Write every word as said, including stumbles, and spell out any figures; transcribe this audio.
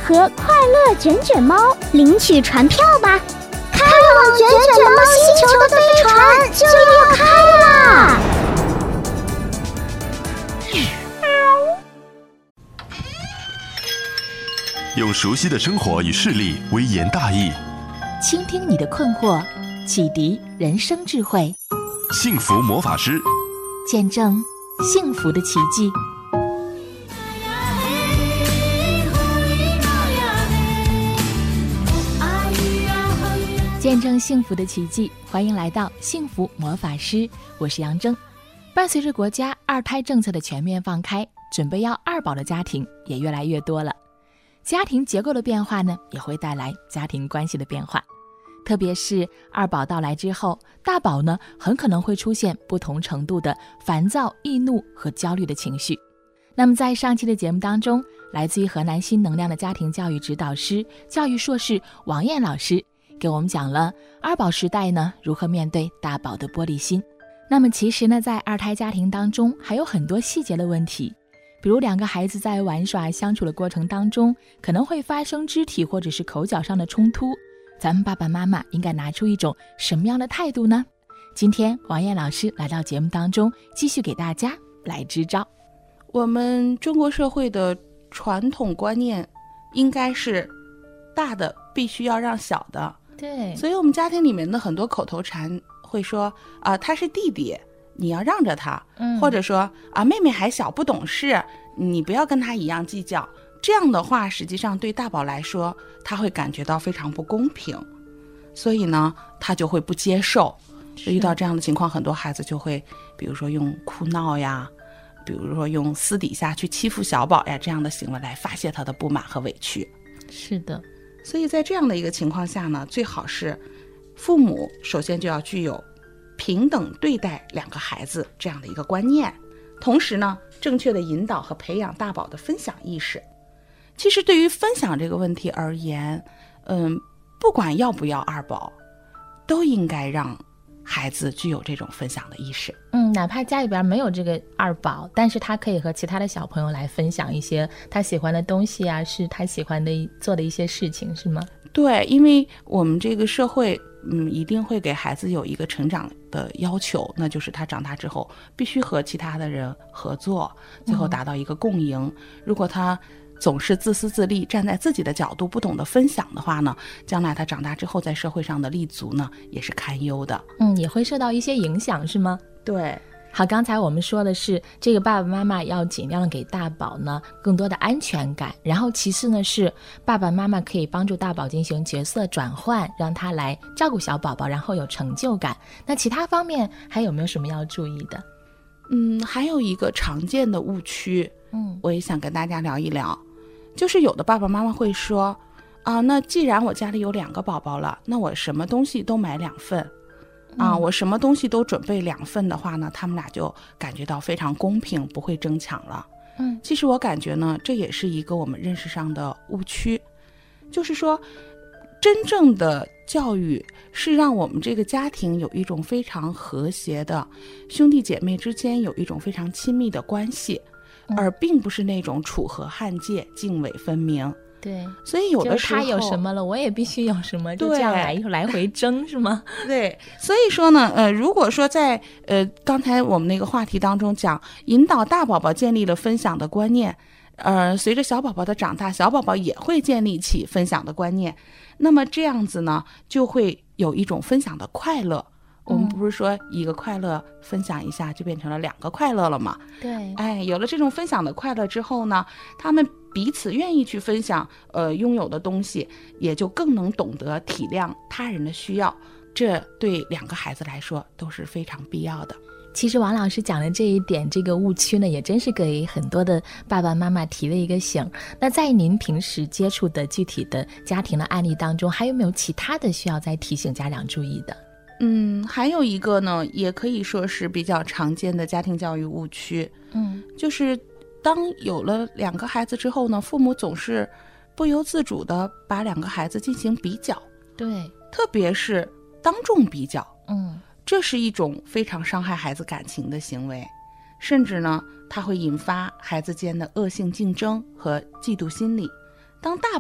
和快乐卷卷猫领取船票吧！开往卷卷猫星球的飞船就要开啦！ 用熟悉的生活与视力微言大义， 倾听你的困惑，启迪人生智慧。 幸福魔法师， 见证幸福的奇迹。见证幸福的奇迹，欢迎来到幸福魔法师，我是杨铮。伴随着国家二胎政策的全面放开，准备要二宝的家庭也越来越多了。家庭结构的变化呢，也会带来家庭关系的变化。特别是二宝到来之后，大宝呢很可能会出现不同程度的烦躁、易怒和焦虑的情绪。那么在上期的节目当中，来自于河南新能量的家庭教育指导师、教育硕士王燕老师给我们讲了二宝时代呢如何面对大宝的玻璃心。那么其实呢，在二胎家庭当中还有很多细节的问题，比如两个孩子在玩耍相处的过程当中，可能会发生肢体或者是口角上的冲突，咱们爸爸妈妈应该拿出一种什么样的态度呢？今天王燕老师来到节目当中，继续给大家来支招。 我们中国社会的传统观念应该是大的必须要让小的， 对， 所以我们家庭里面的很多口头禅会说啊、呃，他是弟弟，你要让着他， 嗯、 或者说啊，妹妹还小不懂事，你不要跟他一样计较。这样的话实际上对大宝来说他会感觉到非常不公平，所以呢他就会不接受。遇到这样的情况，很多孩子就会比如说用哭闹呀，比如说用私底下去欺负小宝呀，这样的行为来发泄他的不满和委屈。 是的， 所以在这样的一个情况下呢，最好是父母首先就要具有平等对待两个孩子这样的一个观念，同时呢正确的引导和培养大宝的分享意识。其实对于分享这个问题而言，嗯，不管要不要二宝，都应该让孩子具有这种分享的意识。 嗯，哪怕家里边没有这个二宝，但是他可以和其他的小朋友来分享一些他喜欢的东西啊，是他喜欢的做的一些事情，是吗？ 对，因为我们这个社会嗯，一定会给孩子有一个成长的要求，那就是他长大之后必须和其他的人合作，最后达到一个共赢。嗯、如果他总是自私自利，站在自己的角度不懂得分享的话呢，将来他长大之后在社会上的立足呢也是堪忧的。 嗯，也会受到一些影响，是吗？ 对。 好，刚才我们说的是这个爸爸妈妈要尽量给大宝呢更多的安全感，然后其次呢是爸爸妈妈可以帮助大宝进行角色转换，让他来照顾小宝宝，然后有成就感。那其他方面还有没有什么要注意的？ 嗯，还有一个常见的误区，嗯，我也想跟大家聊一聊，就是有的爸爸妈妈会说啊，那既然我家里有两个宝宝了，那我什么东西都买两份啊，我什么东西都准备两份的话呢，他们俩就感觉到非常公平，不会争抢了。嗯，其实我感觉呢，这也是一个我们认识上的误区，就是说，真正的教育是让我们这个家庭有一种非常和谐的，兄弟姐妹之间有一种非常亲密的关系，嗯、而并不是那种楚河汉界、泾渭分明。 对， 所以有的时候他有什么了，我也必须有什么，就这样来来回争，是吗？ 对，所以说呢，呃，如果说在呃刚才我们那个话题当中讲，引导大宝宝建立了分享的观念，呃，随着小宝宝的长大，小宝宝也会建立起分享的观念，那么这样子呢，就会有一种分享的快乐。我们不是说一个快乐分享一下就变成了两个快乐了吗？ 对， 哎，有了这种分享的快乐之后呢，他们彼此愿意去分享呃拥有的东西，也就更能懂得体谅他人的需要，这对两个孩子来说都是非常必要的。 其实王老师讲的这一点，这个误区呢，也真是给很多的爸爸妈妈提了一个醒。那在您平时接触的具体的家庭的案例当中，还有没有其他的需要再提醒家长注意的？ 嗯，还有一个呢，也可以说是比较常见的家庭教育误区，嗯，就是当有了两个孩子之后呢，父母总是不由自主的把两个孩子进行比较， 对， 特别是当众比较， 嗯， 这是一种非常伤害孩子感情的行为，甚至呢，它会引发孩子间的恶性竞争和嫉妒心理。当大